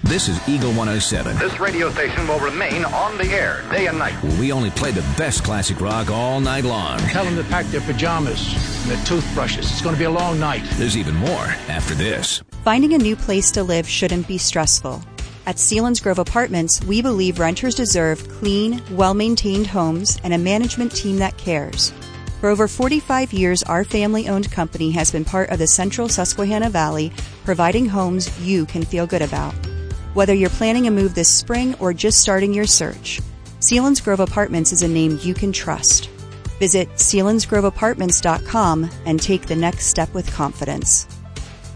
This is Eagle 107. This radio station will remain on the air day and night. We only play the best classic rock all night long. Tell them to pack their pajamas and their toothbrushes. It's going to be a long night. There's even more after this. Finding a new place to live shouldn't be stressful. At Selinsgrove Apartments, we believe renters deserve clean, well-maintained homes and a management team that cares. For over 45 years, our family-owned company has been part of the Central Susquehanna Valley, providing homes you can feel good about. Whether you're planning a move this spring or just starting your search, Selinsgrove Apartments is a name you can trust. Visit SelinsgroveApartments.com and take the next step with confidence.